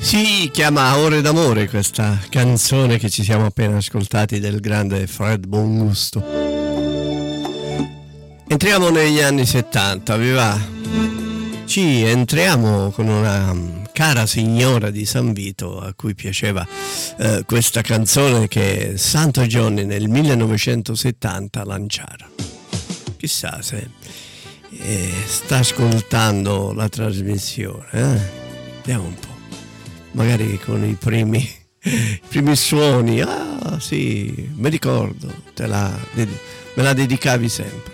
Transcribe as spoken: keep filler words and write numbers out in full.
Si chiama Ore d'amore questa canzone che ci siamo appena ascoltati del grande Fred Bongusto. Entriamo negli anni settanta, vi va? Ci entriamo con una cara signora di San Vito a cui piaceva eh, questa canzone che Santo Johnny nel millenovecentosettanta lanciara. Chissà se eh, sta ascoltando la trasmissione, eh? Vediamo un po'. Magari con i primi, i primi suoni. Ah sì, mi ricordo, te la, me la dedicavi sempre.